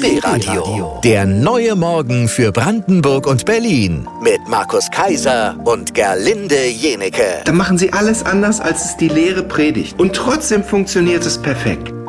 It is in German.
RBB Radio. Der neue Morgen für Brandenburg und Berlin. Mit Markus Kaiser und Gerlinde Jenecke. Da machen sie alles anders, als es die Lehre predigt. Und trotzdem funktioniert es perfekt.